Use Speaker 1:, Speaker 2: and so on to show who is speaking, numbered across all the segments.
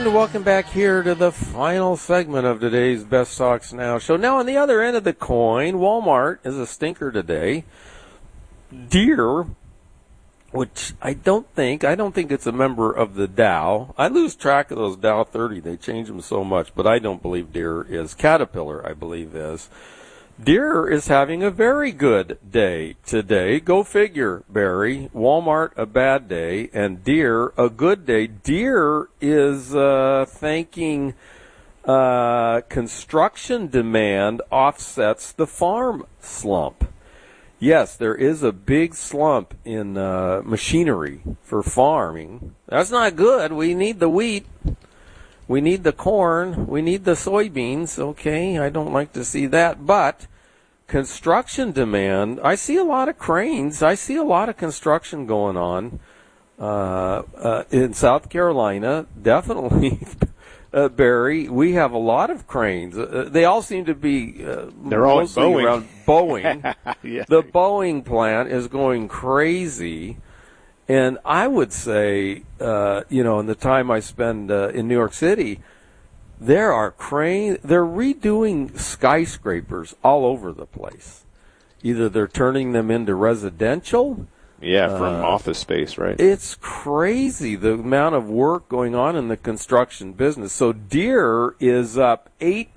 Speaker 1: And welcome back here to the final segment of today's Best Stocks Now show. Now, on the other end of the coin, Walmart is a stinker today. Deere, which I don't think it's a member of the Dow. I lose track of those Dow 30. They change them so much, but I don't believe Deere is. Caterpillar, I believe, is. Deere is having a very good day today. Go figure, Barry. Walmart, a bad day, and Deere, a good day. Deere is thanking construction demand offsets the farm slump. Yes, there is a big slump in machinery for farming. That's not good. We need the wheat. We need the corn. We need the soybeans. Okay, I don't like to see that. But construction demand, I see a lot of cranes. I see a lot of construction going on in South Carolina. Definitely, Barry, we have a lot of cranes. They all seem to be
Speaker 2: they're all Boeing.
Speaker 1: Around Boeing.
Speaker 2: Yeah.
Speaker 1: The Boeing plant is going crazy. And I would say, in the time I spend in New York City, there are cranes. They're redoing skyscrapers all over the place. Either they're turning them into residential.
Speaker 2: Yeah, from office space, right?
Speaker 1: It's crazy the amount of work going on in the construction business. So Deere is up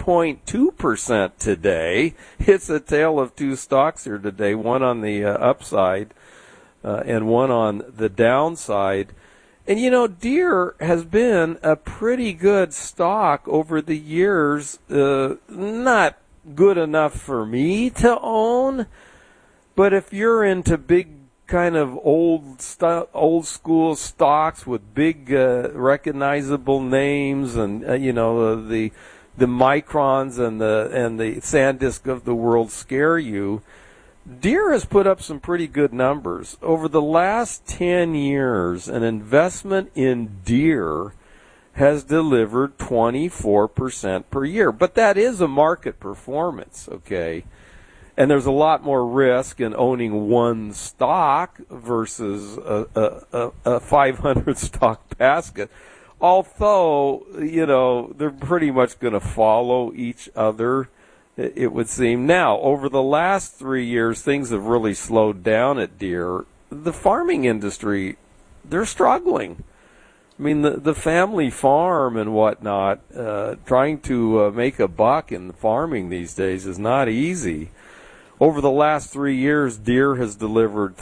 Speaker 1: 8.2% today. It's a tale of two stocks here today, one on the upside and one on the downside. And, Deere has been a pretty good stock over the years. Not good enough for me to own, but if you're into big kind of old school stocks with big recognizable names and the Microns and the SanDisk of the world scare you, Deere has put up some pretty good numbers. Over the last 10 years, an investment in Deere has delivered 24% per year. But that is a market performance, okay? And there's a lot more risk in owning one stock versus a 500 stock basket. Although, they're pretty much going to follow each other, it would seem. Now, over the last 3 years, things have really slowed down at Deere. The farming industry, they're struggling. I mean, the family farm and whatnot, trying to make a buck in farming these days is not easy. Over the last 3 years, Deere has delivered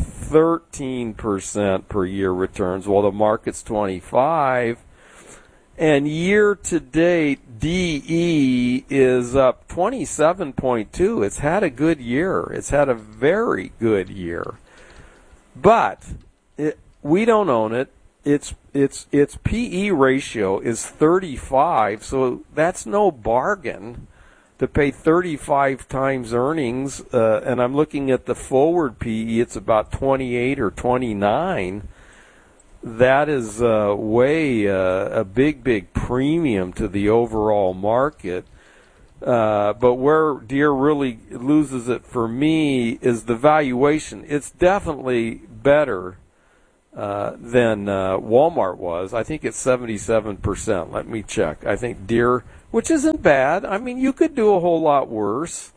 Speaker 1: 13% per year returns, while the market's 25%. And year to date, DE is up 27.2%. It's had a good year. It's had a very good year. But we don't own it. Its PE ratio is 35, so that's no bargain to pay 35 times earnings. And I'm looking at the forward PE. It's about 28 or 29. That is way a big premium to the overall market. But where Deere really loses it for me is the valuation. It's definitely better than Walmart was. I think it's 77%. Let me check. I think Deere, which isn't bad. I mean, you could do a whole lot worse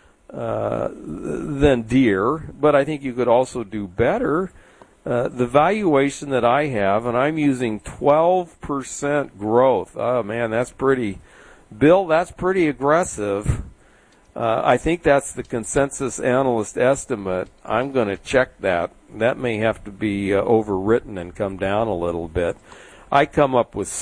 Speaker 1: than Deere, but I think you could also do better. The valuation that I have, and I'm using 12% growth. Oh, man, that's pretty, Bill, that's pretty aggressive. I think that's the consensus analyst estimate. I'm going to check that. That may have to be overwritten and come down a little bit. I come up with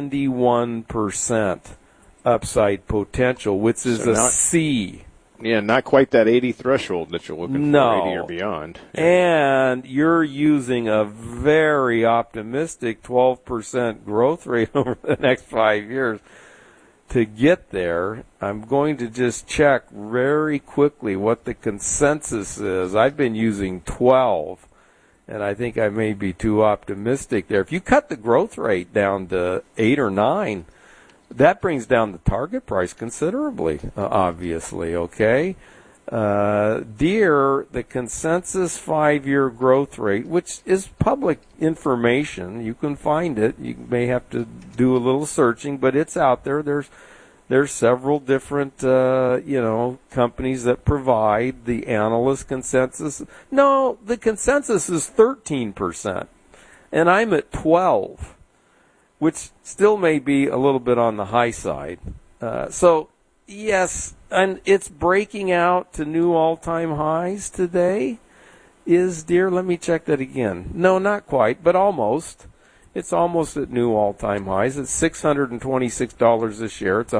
Speaker 1: 71% upside potential, which is a C.
Speaker 2: Yeah, not quite that 80 threshold that you're looking for, 80 or beyond. Yeah.
Speaker 1: And you're using a very optimistic 12% growth rate over the next 5 years. To get there, I'm going to just check very quickly what the consensus is. I've been using 12, and I think I may be too optimistic there. If you cut the growth rate down to 8 or 9, that brings down the target price considerably, obviously, okay? Deere, the consensus 5-year growth rate, which is public information, you can find it. You may have to do a little searching, but it's out there. There's several different, companies that provide the analyst consensus. No, the consensus is 13%, and I'm at 12%, which still may be a little bit on the high side. Yes, and it's breaking out to new all-time highs today. Is Deere? Let me check that again. No, not quite, but almost. It's almost at new all-time highs. It's $626 a share. It's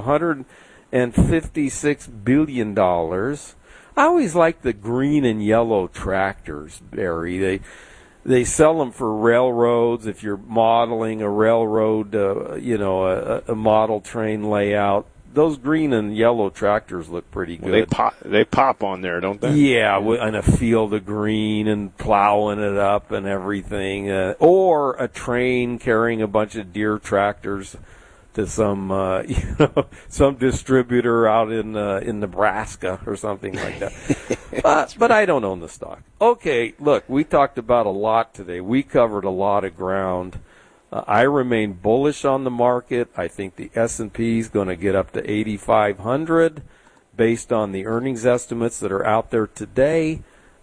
Speaker 1: $156 billion. I always like the green and yellow tractors, Barry. They sell them for railroads. If you're modeling a railroad, a model train layout, those green and yellow tractors look pretty good.
Speaker 2: Well, they pop on there, don't they?
Speaker 1: Yeah, in a field of green and plowing it up and everything. Or a train carrying a bunch of Deere tractors to some distributor out in Nebraska or something like that. But I don't own the stock. Okay, look, we talked about a lot today. We covered a lot of ground. I remain bullish on the market. I think the S&P is going to get up to 8,500 based on the earnings estimates that are out there today.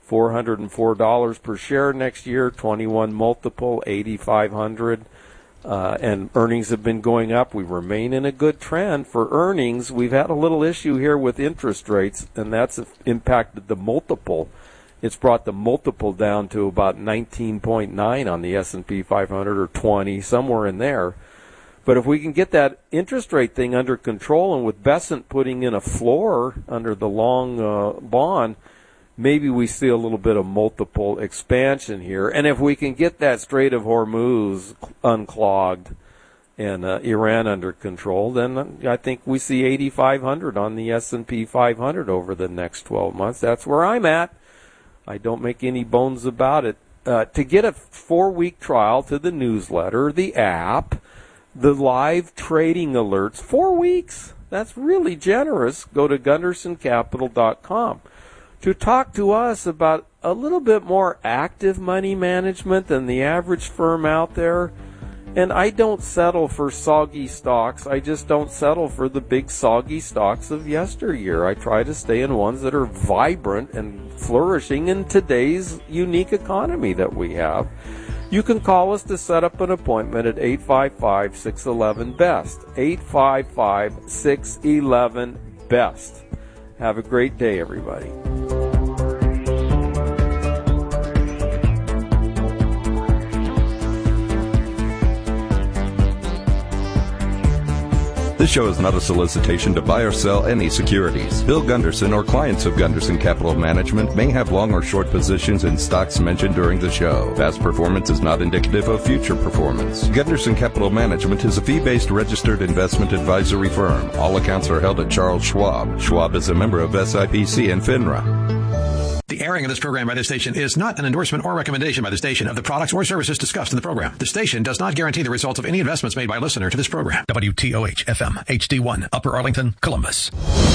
Speaker 1: $404 per share next year, 21 multiple, 8,500. And earnings have been going up. We remain in a good trend for earnings. We've had a little issue here with interest rates, and that's impacted the multiple. It's brought the multiple down to about 19.9 on the S&P 500 or 20, somewhere in there. But if we can get that interest rate thing under control, and with Bessent putting in a floor under the long bond, maybe we see a little bit of multiple expansion here. And if we can get that Strait of Hormuz unclogged and Iran under control, then I think we see 8,500 on the S&P 500 over the next 12 months. That's where I'm at. I don't make any bones about it. To get a 4-week trial to the newsletter, the app, the live trading alerts, 4 weeks, that's really generous. Go to GundersonCapital.com. To talk to us about a little bit more active money management than the average firm out there. And I don't settle for soggy stocks. I just don't settle for the big soggy stocks of yesteryear. I try to stay in ones that are vibrant and flourishing in today's unique economy that we have. You can call us to set up an appointment at 855-611-BEST. 855-611-BEST. Have a great day, everybody.
Speaker 3: This show is not a solicitation to buy or sell any securities. Bill Gunderson or clients of Gunderson Capital Management may have long or short positions in stocks mentioned during the show. Past performance is not indicative of future performance. Gunderson Capital Management is a fee-based registered investment advisory firm. All accounts are held at Charles Schwab. Schwab is a member of SIPC and FINRA.
Speaker 4: The airing of this program by this station is not an endorsement or recommendation by the station of the products or services discussed in the program. The station does not guarantee the results of any investments made by a listener to this program. WTOH FM HD1 Upper Arlington, Columbus.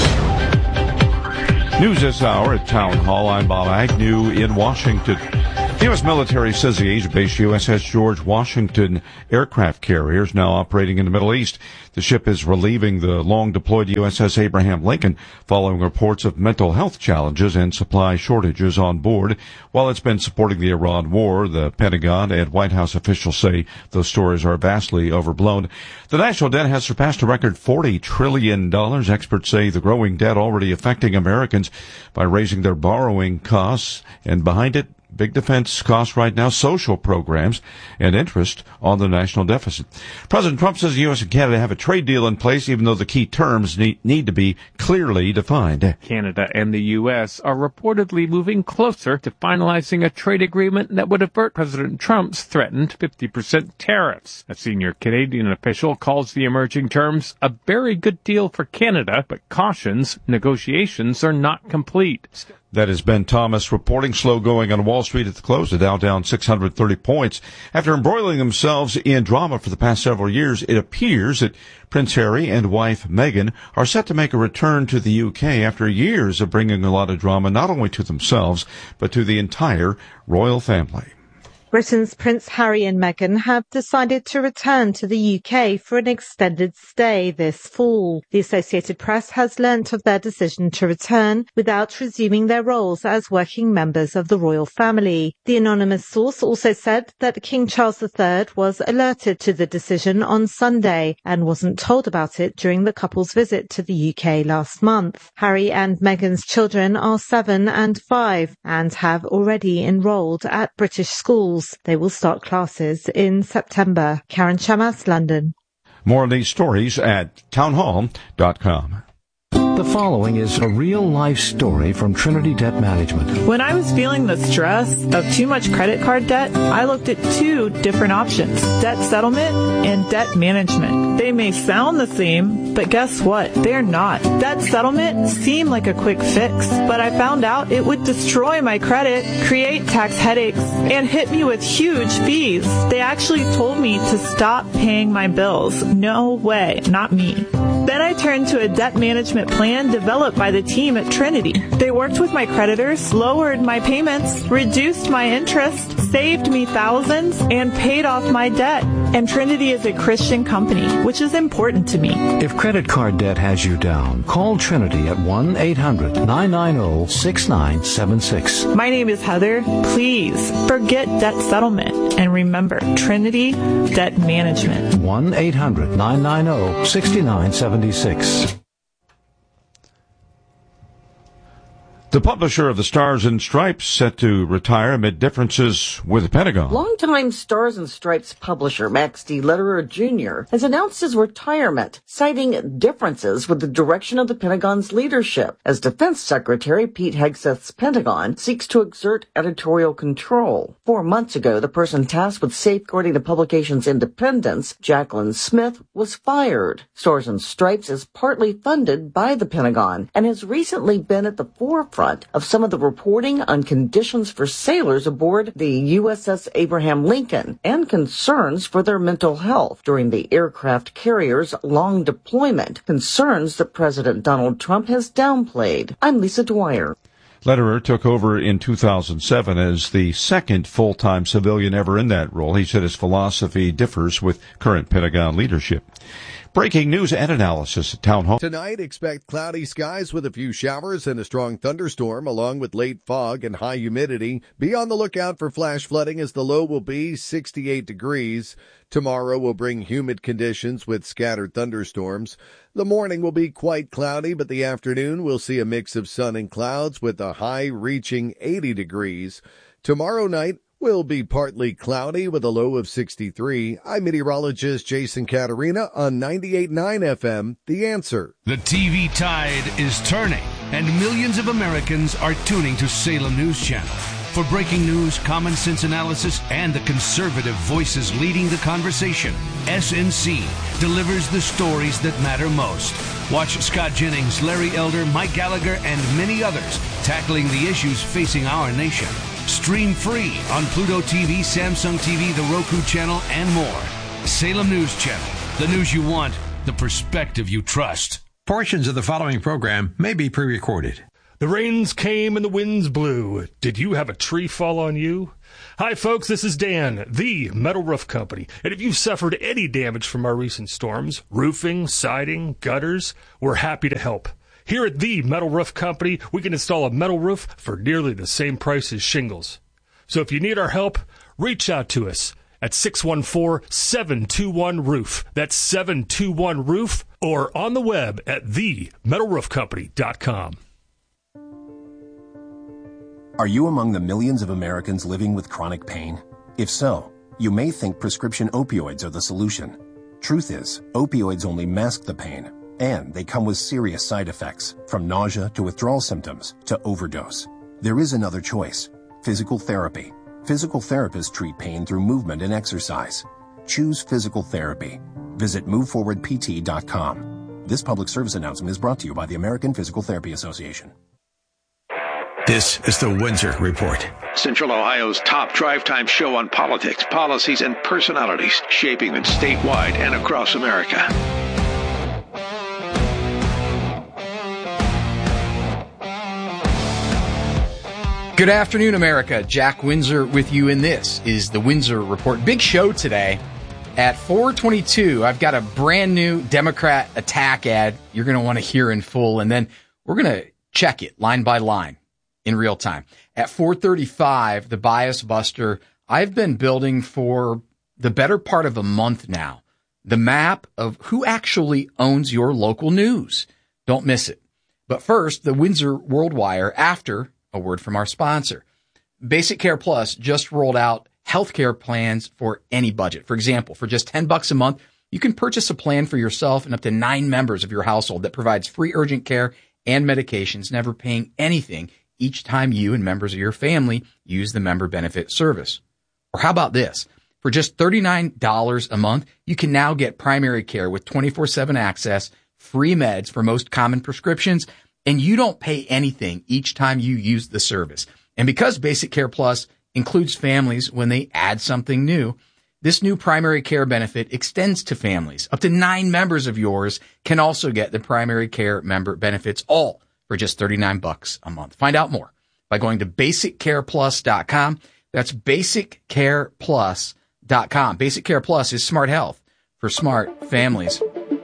Speaker 5: News this hour at Town Hall. I'm Bob Agnew in Washington. The U.S. military says the Asia-based USS George Washington aircraft carrier is now operating in the Middle East. The ship is relieving the long-deployed USS Abraham Lincoln following reports of mental health challenges and supply shortages on board. While it's been supporting the Iran war, the Pentagon and White House officials say those stories are vastly overblown. The national debt has surpassed a record $40 trillion. Experts say the growing debt already affecting Americans by raising their borrowing costs, and behind it, big defense costs right now, social programs, and interest on the national deficit. President Trump says the U.S. and Canada have a trade deal in place, even though the key terms need to be clearly defined.
Speaker 6: Canada and the U.S. are reportedly moving closer to finalizing a trade agreement that would avert President Trump's threatened 50% tariffs. A senior Canadian official calls the emerging terms a very good deal for Canada, but cautions negotiations are not complete.
Speaker 5: That is Ben Thomas reporting. Slow going on Wall Street at the close. The Dow down 630 points. After embroiling themselves in drama for the past several years, it appears that Prince Harry and wife Meghan are set to make a return to the UK after years of bringing a lot of drama not only to themselves, but to the entire royal family.
Speaker 7: Britain's Prince Harry and Meghan have decided to return to the UK for an extended stay this fall. The Associated Press has learnt of their decision to return without resuming their roles as working members of the royal family. The anonymous source also said that King Charles III was alerted to the decision on Sunday and wasn't told about it during the couple's visit to the UK last month. Harry and Meghan's children are 7 and 5 and have already enrolled at British schools. They will start classes in September. Karen Chamas, London.
Speaker 5: More of these stories at townhall.com.
Speaker 8: The following is a real-life story from Trinity Debt Management.
Speaker 9: When I was feeling the stress of too much credit card debt, I looked at 2 different options, debt settlement and debt management. They may sound the same, but guess what? They're not. Debt settlement seemed like a quick fix, but I found out it would destroy my credit, create tax headaches, and hit me with huge fees. They actually told me to stop paying my bills. No way, not me. Then I turned to a debt management plan developed by the team at Trinity. They worked with my creditors, lowered my payments, reduced my interest, saved me thousands, and paid off my debt. And Trinity is a Christian company, which is important to me.
Speaker 8: If credit card debt has you down, call Trinity at 1-800-990-6976.
Speaker 9: My name is Heather. Please forget debt settlement and remember Trinity Debt Management.
Speaker 8: 1-800-990-6976.
Speaker 5: The publisher of the Stars and Stripes set to retire amid differences with the Pentagon.
Speaker 10: Longtime Stars and Stripes publisher Max D. Lederer Jr. has announced his retirement, citing differences with the direction of the Pentagon's leadership, as Defense Secretary Pete Hegseth's Pentagon seeks to exert editorial control. 4 months ago, the person tasked with safeguarding the publication's independence, Jacqueline Smith, was fired. Stars and Stripes is partly funded by the Pentagon and has recently been at the forefront of some of the reporting on conditions for sailors aboard the USS Abraham Lincoln and concerns for their mental health during the aircraft carrier's long deployment, concerns that President Donald Trump has downplayed. I'm Lisa Dwyer.
Speaker 5: Lederer took over in 2007 as the second full-time civilian ever in that role. He said his philosophy differs with current Pentagon leadership. Breaking news and analysis at Town Hall.
Speaker 11: Tonight, expect cloudy skies with a few showers and a strong thunderstorm, along with late fog and high humidity. Be on the lookout for flash flooding as the low will be 68 degrees. Tomorrow will bring humid conditions with scattered thunderstorms. The morning will be quite cloudy, but the afternoon will see a mix of sun and clouds with a high reaching 80 degrees. Tomorrow night will be partly cloudy with a low of 63. I'm meteorologist Jason Caterina on 98.9 FM, The Answer.
Speaker 12: The TV tide is turning, and millions of Americans are tuning to Salem News Channel. For breaking news, common sense analysis, and the conservative voices leading the conversation, SNC delivers the stories that matter most. Watch Scott Jennings, Larry Elder, Mike Gallagher, and many others tackling the issues facing our nation. Stream free on Pluto TV, Samsung TV, the Roku channel, and more. Salem News Channel. The news you want, the perspective you trust.
Speaker 4: Portions of the following program may be pre-recorded.
Speaker 13: The rains came and the winds blew. Did you have a tree fall on you? Hi, folks. This is Dan, the Metal Roof Company. And if you've suffered any damage from our recent storms, roofing, siding, gutters, we're happy to help. Here at the Metal Roof Company, we can install a metal roof for nearly the same price as shingles. So if you need our help, reach out to us at 614-721-ROOF. That's 721-ROOF, or on the web at themetalroofcompany.com.
Speaker 14: Are you among the millions of Americans living with chronic pain? If so, you may think prescription opioids are the solution. Truth is, opioids only mask the pain, and they come with serious side effects, from nausea to withdrawal symptoms to overdose. There is another choice: physical therapy. Physical therapists treat pain through movement and exercise. Choose physical therapy. Visit moveforwardpt.com. This public service announcement is brought to you by the American Physical Therapy Association.
Speaker 4: This is the Windsor Report.
Speaker 15: Central Ohio's top drive time show on politics, policies, and personalities shaping them statewide and across America.
Speaker 16: Good afternoon, America. Jack Windsor with you, and this is the Windsor Report. Big show today. At 4:22, I've got a brand new Democrat attack ad you're going to want to hear in full, and then we're going to check it line by line in real time. At 4:35, the Bias Buster, I've been building for the better part of a month now, the map of who actually owns your local news. Don't miss it. But first, the Windsor World Wire, after a word from our sponsor. Basic Care Plus just rolled out healthcare plans for any budget. For example, for just $10 a month, you can purchase a plan for yourself and up to 9 members of your household that provides free urgent care and medications, never paying anything each time you and members of your family use the member benefit service. Or how about this? For just $39 a month, you can now get primary care with 24/7 access, free meds for most common prescriptions, and you don't pay anything each time you use the service. And because Basic Care Plus includes families when they add something new, this new primary care benefit extends to families. Up to 9 members of yours can also get the primary care member benefits, all for just $39 a month. Find out more by going to BasicCarePlus.com. That's BasicCarePlus.com. Basic Care Plus is smart health for smart families.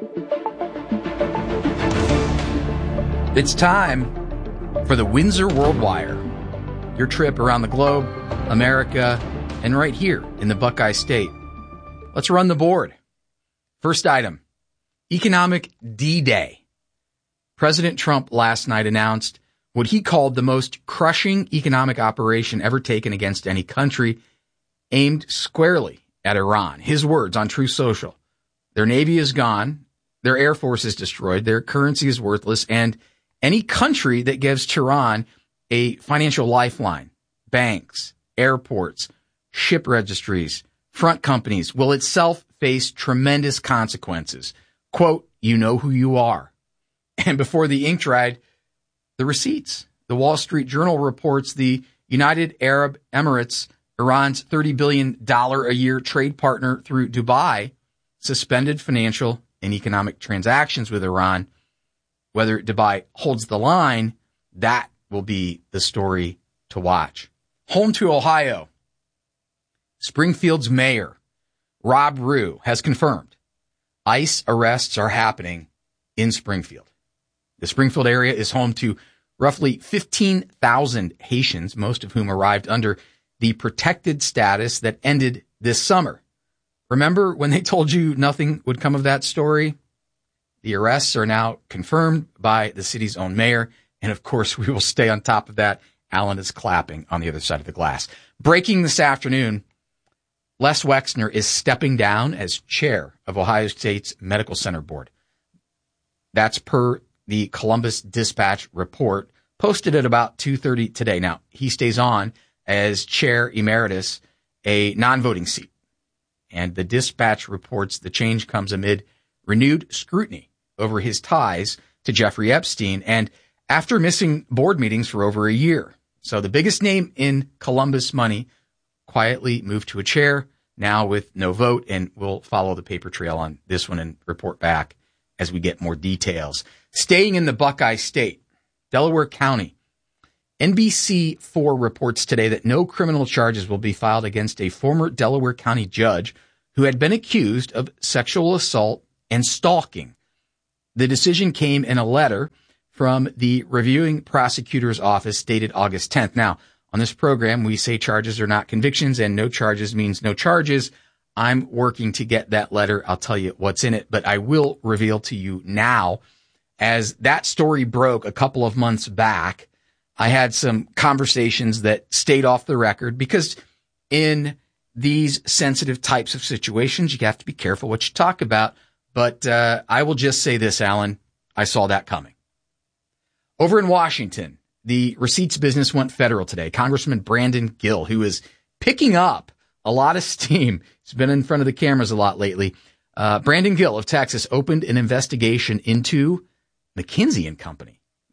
Speaker 16: It's time for the Windsor World Wire, your trip around the globe, America, and right here in the Buckeye State. Let's run the board. First item, Economic D-Day. President Trump last night announced what he called the most crushing economic operation ever taken against any country, aimed squarely at Iran. His words on Truth Social: their navy is gone, their air force is destroyed, their currency is worthless, and any country that gives Tehran a financial lifeline, banks, airports, ship registries, front companies, will itself face tremendous consequences. Quote, you know who you are. And before the ink dried, the receipts. The Wall Street Journal reports the United Arab Emirates, Iran's $30 billion a year trade partner through Dubai, suspended financial and economic transactions with Iran. Whether Dubai holds the line, that will be the story to watch. Home to Ohio. Springfield's mayor, Rob Rue, has confirmed ICE arrests are happening in Springfield. The Springfield area is home to roughly 15,000 Haitians, most of whom arrived under the protected status that ended this summer. Remember when they told you nothing would come of that story? The arrests are now confirmed by the city's own mayor. And of course, we will stay on top of that. Alan is clapping on the other side of the glass. Breaking this afternoon, Les Wexner is stepping down as chair of Ohio State's Medical Center Board. That's per the Columbus Dispatch report posted at about 2:30 today. Now, he stays on as chair emeritus, a non-voting seat. And the Dispatch reports the change comes amid renewed scrutiny over his ties to Jeffrey Epstein and after missing board meetings for over a year. So the biggest name in Columbus money quietly moved to a chair, now with no vote, and we'll follow the paper trail on this one and report back as we get more details. Staying in the Buckeye State, Delaware County, NBC4 reports today that no criminal charges will be filed against a former Delaware County judge who had been accused of sexual assault and stalking. The decision came in a letter from the reviewing prosecutor's office dated August 10th. Now, on this program, we say charges are not convictions and no charges means no charges. I'm working to get that letter. I'll tell you what's in it, but I will reveal to you now, as that story broke a couple of months back, I had some conversations that stayed off the record because in these sensitive types of situations, you have to be careful what you talk about. But I will just say this, Alan, I saw that coming. Over in Washington, the receipts business went federal today. Congressman Brandon Gill, who is picking up a lot of steam, he's been in front of the cameras a lot lately. Brandon Gill of Texas opened an investigation into McKinsey & Company.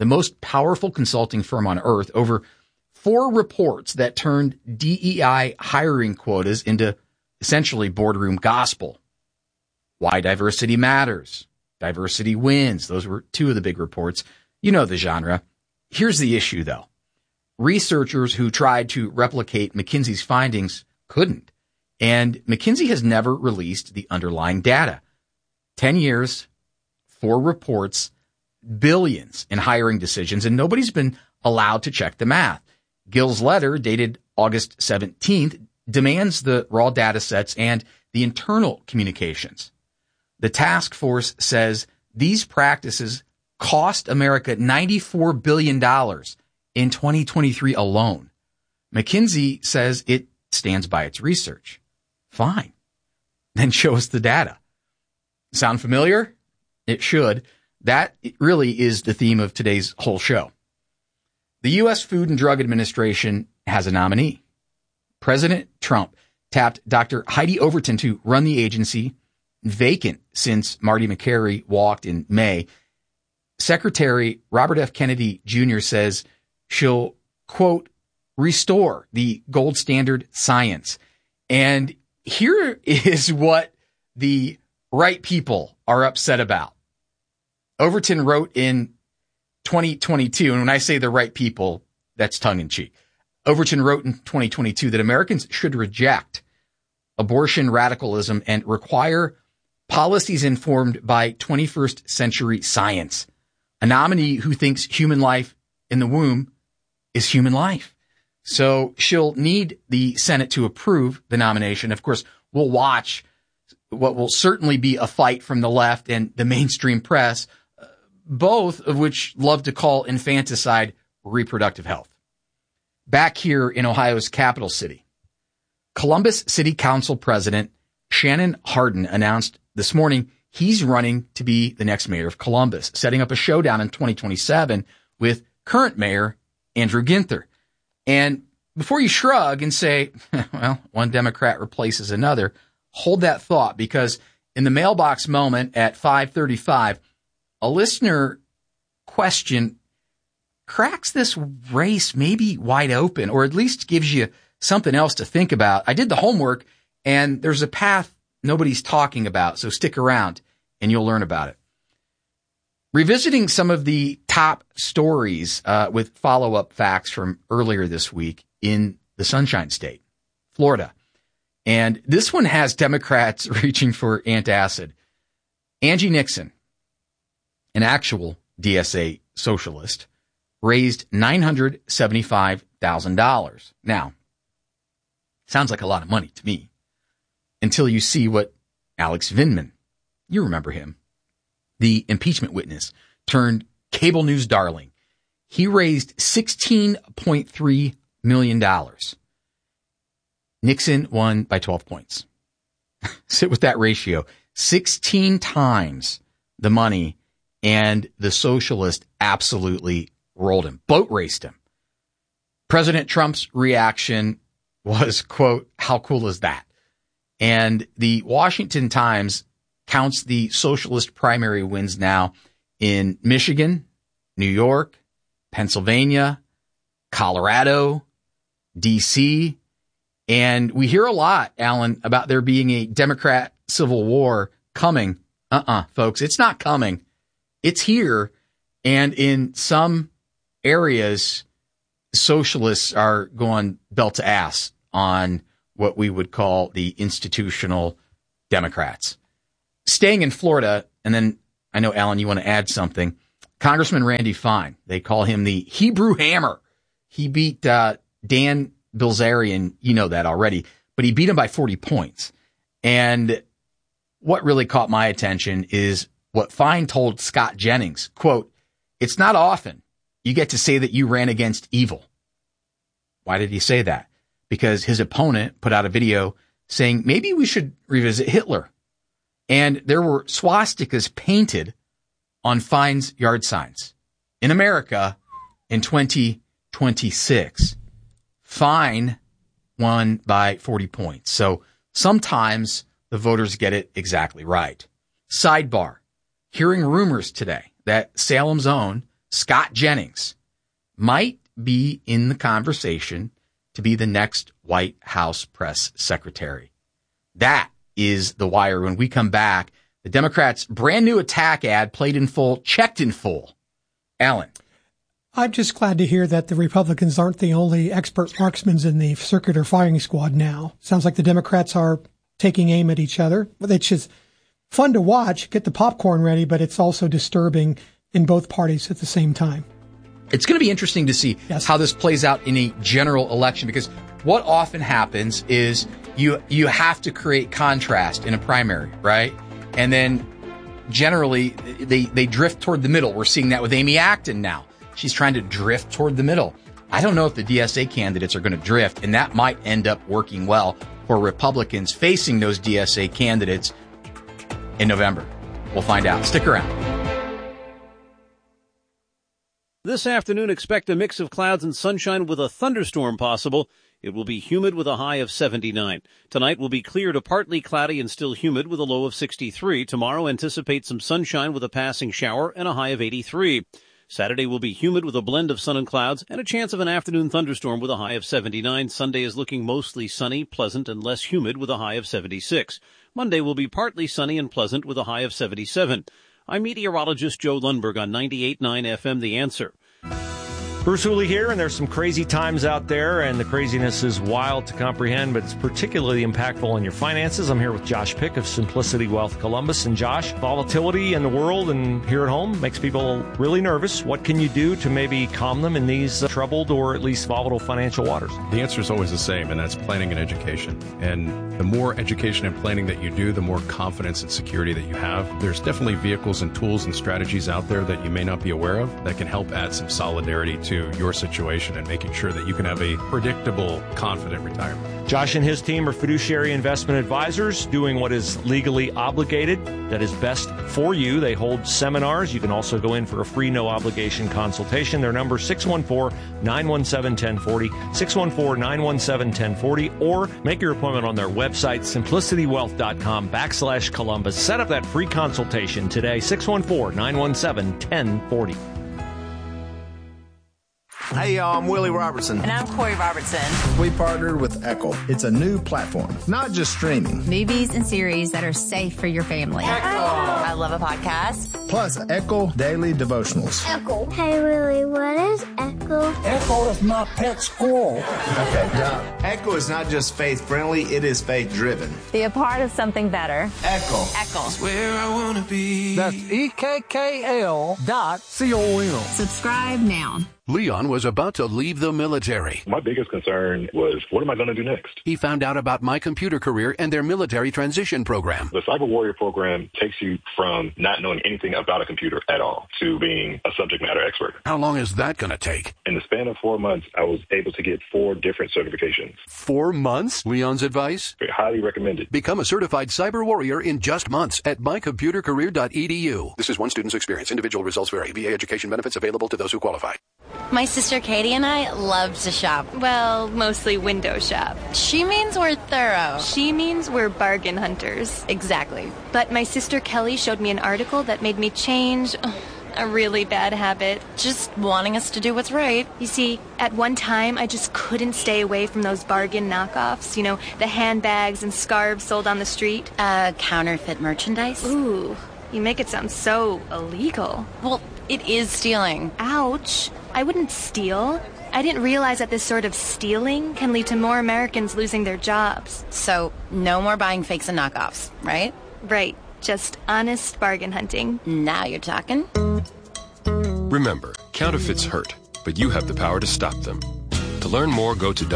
Speaker 16: the most powerful consulting firm on earth, over 4 reports that turned DEI hiring quotas into essentially boardroom gospel. Why Diversity Matters, Diversity Wins. Those were 2 of the big reports. You know the genre. Here's the issue, though. Researchers who tried to replicate McKinsey's findings couldn't. And McKinsey has never released the underlying data. 10 years, 4 reports, billions in hiring decisions, and nobody's been allowed to check the math. Gill's letter, dated August 17th, demands the raw data sets and the internal communications. The task force says these practices cost America $94 billion in 2023 alone. McKinsey says it stands by its research. Fine. Then show us the data. Sound familiar? It should. That really is the theme of today's whole show. The U.S. Food and Drug Administration has a nominee. President Trump tapped Dr. Heidi Overton to run the agency, vacant since Marty McCary walked in May. Secretary Robert F. Kennedy Jr. says she'll, quote, restore the gold standard science. And here is what the right people are upset about. Overton wrote in 2022, and when I say the right people, that's tongue in cheek. Overton wrote in 2022 that Americans should reject abortion radicalism and require policies informed by 21st century science. A nominee who thinks human life in the womb is human life. So she'll need the Senate to approve the nomination. Of course, we'll watch what will certainly be a fight from the left and the mainstream press, both of which love to call infanticide reproductive health. Back here in Ohio's capital city, Columbus City Council President Shannon Hardin announced this morning he's running to be the next mayor of Columbus, setting up a showdown in 2027 with current mayor Andrew Ginther. And before you shrug and say, well, one Democrat replaces another, hold that thought, because in the mailbox moment at 5:35, a listener question cracks this race maybe wide open, or at least gives you something else to think about. I did the homework, and there's a path nobody's talking about, so stick around and you'll learn about it. Revisiting some of the top stories with follow-up facts from earlier this week in the Sunshine State, Florida. And this one has Democrats reaching for antacid. Angie Nixon, an actual DSA socialist, raised $975,000. Now, sounds like a lot of money to me, until you see what Alex Vindman, you remember him, the impeachment witness turned cable news darling. He raised $16.3 million. Nixon won by 12 points. Sit with that ratio. 16 times the money, and the socialist absolutely rolled him, boat raced him. President Trump's reaction was, quote, how cool is that? And the Washington Times counts the socialist primary wins now in Michigan, New York, Pennsylvania, Colorado, D.C., and we hear a lot, Alan, about there being a Democrat civil war coming. Folks, it's not coming. It's here. And in some areas, socialists are going belt to ass on what we would call the institutional Democrats. Staying in Florida, and then I know, Alan, you want to add something. Congressman Randy Fine, they call him the Hebrew Hammer. He beat Dan Bilzerian, you know that already, but he beat him by 40 points. And what really caught my attention is what Fine told Scott Jennings, quote, it's not often you get to say that you ran against evil. Why did he say that? Because his opponent put out a video saying maybe we should revisit Hitler. And there were swastikas painted on Fine's yard signs in America in 2026. Fine won by 40 points. So sometimes the voters get it exactly right. Sidebar, hearing rumors today that Salem's own Scott Jennings might be in the conversation to be the next White House press secretary. That is The Wire. When we come back, the Democrats' brand new attack ad played in full, checked in full. Alan.
Speaker 17: I'm just glad to hear that the Republicans aren't the only expert marksmen in the circular firing squad now. Sounds like the Democrats are taking aim at each other, which is fun to watch, get the popcorn ready, but it's also disturbing in both parties at the same time.
Speaker 16: It's going to be interesting to see how this plays out in a general election, because what often happens is you have to create contrast in a primary, right? And then generally they drift toward the middle. We're seeing that with Amy Acton now. She's trying to drift toward the middle. I don't know if the DSA candidates are going to drift, and that might end up working well for Republicans facing those DSA candidates in November. We'll find out. Stick around.
Speaker 18: This afternoon, expect a mix of clouds and sunshine with a thunderstorm possible. It will be humid with a high of 79. Tonight will be clear to partly cloudy and still humid with a low of 63. Tomorrow, anticipate some sunshine with a passing shower and a high of 83. Saturday will be humid with a blend of sun and clouds and a chance of an afternoon thunderstorm with a high of 79. Sunday is looking mostly sunny, pleasant, and less humid with a high of 76. Monday will be partly sunny and pleasant with a high of 77. I'm meteorologist Joe Lundberg on 98.9 FM The Answer.
Speaker 19: Bruce Hooley here, and there's some crazy times out there, and the craziness is wild to comprehend, but it's particularly impactful on your finances. I'm here with Josh Pick of Simplicity Wealth Columbus. And Josh, volatility in the world and here at home makes people really nervous. What can you do to maybe calm them in these troubled or at least volatile financial waters?
Speaker 20: The answer is always the same, and that's planning and education. And the more education and planning that you do, the more confidence and security that you have. There's definitely vehicles and tools and strategies out there that you may not be aware of that can help add some solidarity to your situation and making sure that you can have a predictable, confident retirement.
Speaker 19: Josh and his team are fiduciary investment advisors doing what is legally obligated, that is best for you. They hold seminars. You can also go in for a free, no-obligation consultation. Their number is 614-917-1040, 614-917-1040, or make your appointment on their website, simplicitywealth.com/Columbus. Set up that free consultation today, 614-917-1040.
Speaker 21: Hey, y'all, I'm Willie Robertson.
Speaker 22: And I'm Corey Robertson.
Speaker 21: We partnered with Echo. It's a new platform, not just streaming.
Speaker 22: Movies and series that are safe for your family.
Speaker 21: Echo.
Speaker 22: I love a podcast.
Speaker 21: Plus, Echo Daily Devotionals.
Speaker 23: Echo. Hey, Willie, what is Echo?
Speaker 21: Echo is my pet squirrel. Okay, Doc. Echo is not just faith-friendly, it is faith-driven.
Speaker 22: Be a part of something better.
Speaker 21: Echo.
Speaker 22: Echo.
Speaker 21: That's where I want to be.
Speaker 23: That's EKKL.com.
Speaker 22: Subscribe now.
Speaker 24: Leon was about to leave the military.
Speaker 25: My biggest concern was, what am I going to do next?
Speaker 24: He found out about My Computer Career and their military transition program.
Speaker 25: The Cyber Warrior program takes you from not knowing anything about a computer at all to being a subject matter expert.
Speaker 24: How long is that going to take?
Speaker 25: In the span of 4 months, I was able to get 4 different certifications.
Speaker 24: 4 months? Leon's advice?
Speaker 25: Highly recommended.
Speaker 24: Become a certified cyber warrior in just months at mycomputercareer.edu. This is one student's experience. Individual results vary. VA education benefits available to those who qualify.
Speaker 26: My sister Katie and I love to shop. Well, mostly window shop. She means we're thorough. She means we're bargain hunters. Exactly. But my sister Kelly showed me an article that made me change a really bad habit. Just wanting us to do what's right. You see, at one time, I just couldn't stay away from those bargain knockoffs. You know, the handbags and scarves sold on the street. Counterfeit merchandise? Ooh, you make it sound so illegal. Well, it is stealing. Ouch. I wouldn't steal. I didn't realize that this sort of stealing can lead to more Americans losing their jobs. So, no more buying fakes and knockoffs, right? Right. Just honest bargain hunting. Now you're talking.
Speaker 27: Remember, counterfeits hurt, but you have the power to stop them. To learn more, go to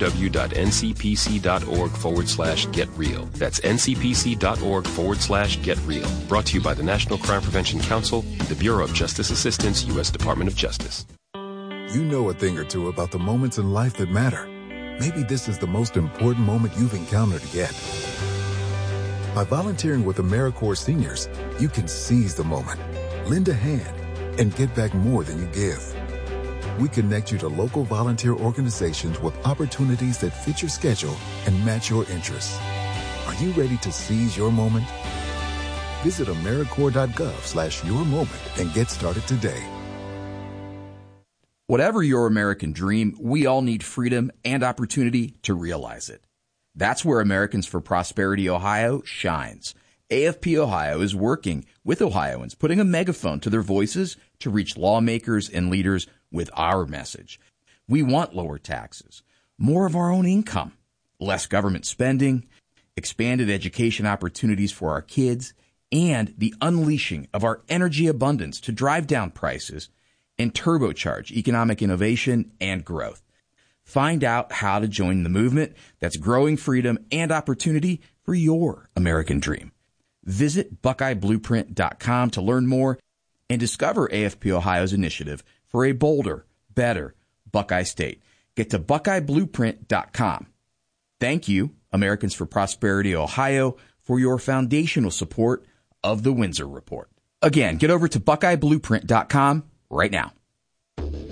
Speaker 27: www.ncpc.org/getreal. That's ncpc.org/getreal. Brought to you by the National Crime Prevention Council and the Bureau of Justice Assistance, U.S. Department of Justice.
Speaker 28: You know a thing or two about the moments in life that matter. Maybe this is the most important moment you've encountered yet. By volunteering with AmeriCorps Seniors, you can seize the moment, lend a hand, and get back more than you give. We connect you to local volunteer organizations with opportunities that fit your schedule and match your interests. Are you ready to seize your moment? Visit AmeriCorps.gov/yourmoment and get started today.
Speaker 1: Whatever your American dream, we all need freedom and opportunity to realize it. That's where Americans for Prosperity Ohio shines. AFP Ohio is working with Ohioans, putting a megaphone to their voices to reach lawmakers and leaders with our message. We want lower taxes, more of our own income, less government spending, expanded education opportunities for our kids, and the unleashing of our energy abundance to drive down prices and turbocharge economic innovation and growth. Find out how to join the movement that's growing freedom and opportunity for your American dream. Visit BuckeyeBlueprint.com to learn more and discover AFP Ohio's initiative for a bolder, better Buckeye State. Get to BuckeyeBlueprint.com. Thank you, Americans for Prosperity Ohio, for your foundational support of the Windsor Report. Again, get over to BuckeyeBlueprint.com right now.